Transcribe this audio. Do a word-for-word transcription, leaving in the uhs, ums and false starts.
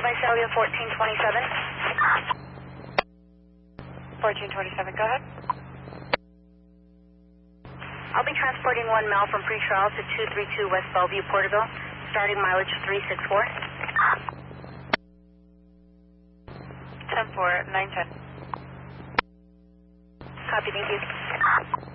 Visalia fourteen twenty-seven. fourteen twenty-seven, go ahead. I'll be transporting one male from pretrial to two three two West Bellevue, Porterville, starting mileage three six four. ten four, nine ten. Copy, thank you.